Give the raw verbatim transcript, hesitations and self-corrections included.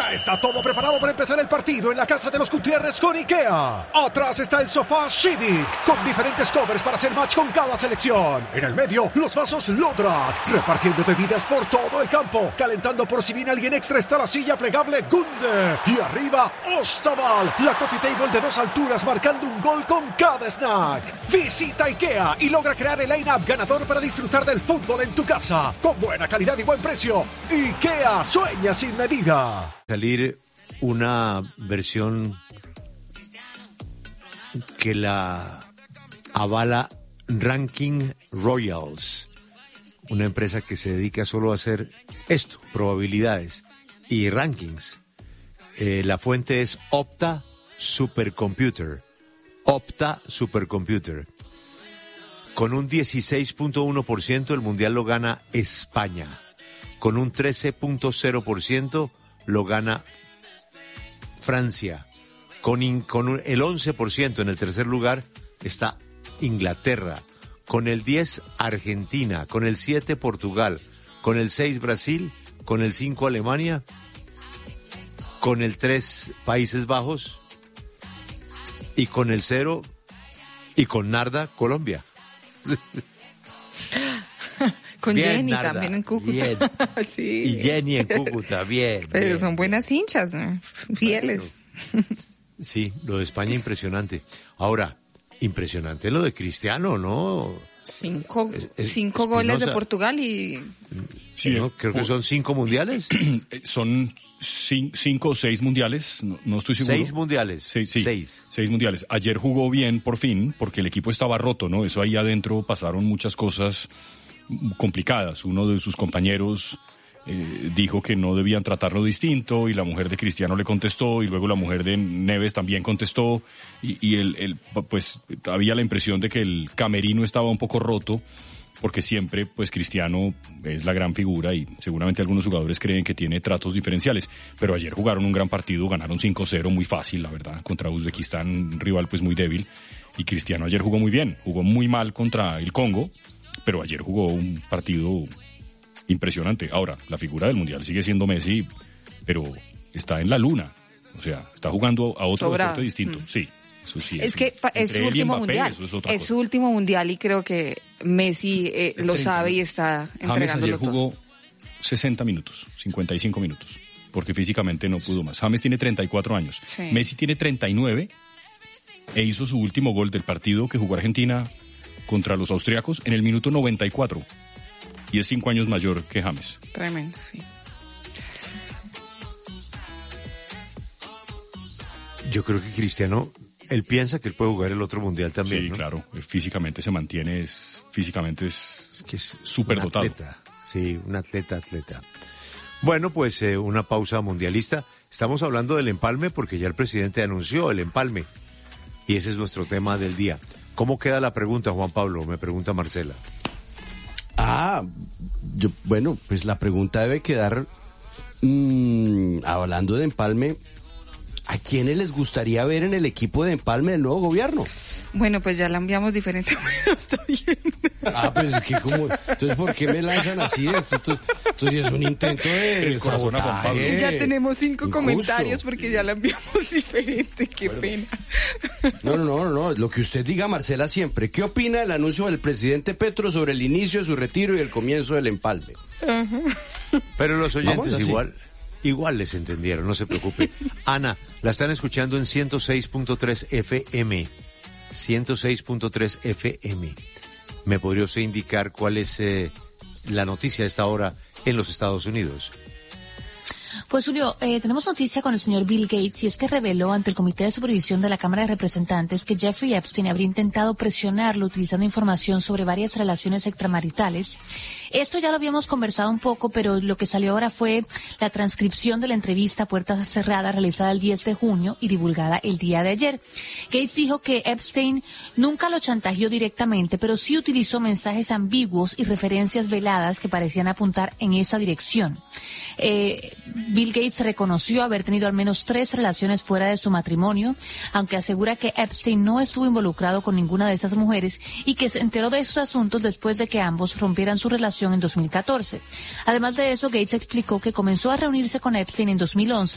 Ya está todo preparado para empezar el partido en la casa de los Gutiérrez con IKEA. Atrás está el sofá Civic, con diferentes covers para hacer match con cada selección. En el medio, los vasos Lodrat, repartiendo bebidas por todo el campo. Calentando por si viene alguien extra está la silla plegable Gunde. Y arriba, Ostaval, la coffee table de dos alturas marcando un gol con cada snack. Visita IKEA y logra crear el line-up ganador para disfrutar del fútbol en tu casa. Con buena calidad y buen precio. IKEA, sueña sin medida. Salir una versión que la avala Ranking Royals, una empresa que se dedica solo a hacer esto, probabilidades y rankings. Eh, la fuente es Opta Supercomputer. Opta Supercomputer. Con un dieciséis punto uno por ciento el mundial lo gana España. Con un trece punto cero por ciento lo gana Francia. Con, in, con el once por ciento en el tercer lugar está Inglaterra. Con el diez Argentina. Con el siete Portugal. Con el seis Brasil. Con el cinco Alemania. Con el tres Países Bajos. Y con el cero y con Narda Colombia. Con bien, Jenny Narda, también en Cúcuta. Bien. Sí. Y Jenny en Cúcuta, bien. Pero bien. son buenas hinchas, ¿no? Fieles. Bueno, sí, lo de España impresionante. Ahora, impresionante lo de Cristiano, ¿no? Cinco, Es- es- cinco Espinosa. goles de Portugal y... Sí, ¿no? Creo que son cinco mundiales. son cin- cinco o seis mundiales, no, no estoy seguro. Seis mundiales. Sí, sí, Seis. seis mundiales. Ayer jugó bien por fin, porque el equipo estaba roto, ¿no? Eso ahí adentro pasaron muchas cosas complicadas. Uno de sus compañeros eh, dijo que no debían tratarlo distinto y la mujer de Cristiano le contestó y luego la mujer de Neves también contestó y, y el, el, pues había la impresión de que el camerino estaba un poco roto porque siempre pues Cristiano es la gran figura y seguramente algunos jugadores creen que tiene tratos diferenciales, pero ayer jugaron un gran partido, ganaron cinco cero muy fácil, la verdad, contra Uzbekistán, un rival pues muy débil, y Cristiano ayer jugó muy bien, jugó muy mal contra el Congo, pero ayer jugó un partido impresionante. Ahora, la figura del Mundial sigue siendo Messi, pero está en la luna, o sea, está jugando a otro Sobrado. deporte distinto, Mm. sí. Eso sí, Es que pa- es su entre él y último Mbappé, mundial. eso es otra Es cosa. su último mundial y creo que Messi eh, lo treinta, sabe y ¿no? está James entregándolo ayer todo. jugó sesenta minutos, cincuenta y cinco minutos, porque físicamente no pudo más. James tiene treinta y cuatro años. Sí. Messi tiene treinta y nueve e hizo su último gol del partido que jugó Argentina contra los austriacos en el minuto noventa y cuatro. Y es cinco años mayor que James. Tremendo, sí. Yo creo que Cristiano, él piensa que él puede jugar el otro mundial también, Sí, ¿no? claro. Físicamente se mantiene, es, físicamente es Que es súper un dotado. atleta. Sí, un atleta, atleta. Bueno, pues eh, una pausa mundialista. Estamos hablando del empalme porque ya el presidente anunció el empalme. Y ese es nuestro tema del día. ¿Cómo queda la pregunta, Juan Pablo? Me pregunta Marcela. Ah, yo, bueno, pues la pregunta debe quedar, mmm, hablando de empalme, ¿a quiénes les gustaría ver en el equipo de empalme del nuevo gobierno? Bueno, pues ya la enviamos diferente. Está bien. Ah, pues es que como, entonces ¿por qué me lanzan así esto? Entonces, entonces es un intento de El corazón a Juan Pablo. sabotaje. Ya tenemos cinco Injusto. comentarios porque ya la enviamos diferente. Qué pena. No, no, no, no, lo que usted diga, Marcela, siempre. ¿Qué opina del anuncio del presidente Petro sobre el inicio de su retiro y el comienzo del empalme? Pero los Vamos oyentes así. igual, igual les entendieron, no se preocupe. Ana, la están escuchando en ciento seis punto tres F M. ciento seis punto tres F M. ¿Me podría usted indicar cuál es eh, la noticia a esta hora en los Estados Unidos? Pues Julio, eh, tenemos noticia con el señor Bill Gates y es que reveló ante el Comité de Supervisión de la Cámara de Representantes que Jeffrey Epstein habría intentado presionarlo utilizando información sobre varias relaciones extramaritales. Esto ya lo habíamos conversado un poco, pero lo que salió ahora fue la transcripción de la entrevista a puertas cerradas realizada el diez de junio y divulgada el día de ayer. Gates dijo que Epstein nunca lo chantajeó directamente, pero sí utilizó mensajes ambiguos y referencias veladas que parecían apuntar en esa dirección. Eh, Bill Gates reconoció haber tenido al menos tres relaciones fuera de su matrimonio, aunque asegura que Epstein no estuvo involucrado con ninguna de esas mujeres y que se enteró de esos asuntos después de que ambos rompieran su relación en dos mil catorce. Además de eso, Gates explicó que comenzó a reunirse con Epstein en dos mil once